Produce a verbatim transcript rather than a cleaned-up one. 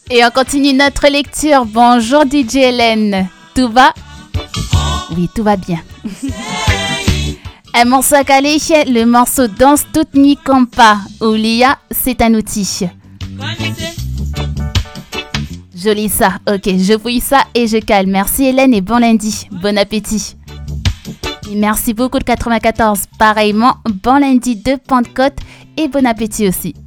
Et on continue notre lecture. Bonjour D J Hélène. Tout va? Oui, tout va bien. Un morceau calé, le morceau Danse toute nuit compas. Oulia, c'est un outil. Joli ça. Ok, je fouille ça et je cale. Merci Hélène et bon lundi. Bon appétit. Et merci beaucoup de quatre-vingt-quatorze. Pareillement, bon lundi de Pentecôte et bon appétit aussi.